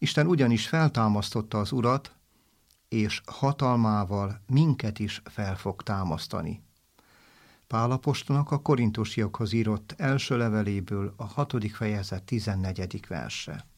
Isten ugyanis feltámasztotta az Urat, és hatalmával minket is fel fog támasztani. Pál apostolnak a korintusiakhoz írott első leveléből a 6. fejezet 14. verse.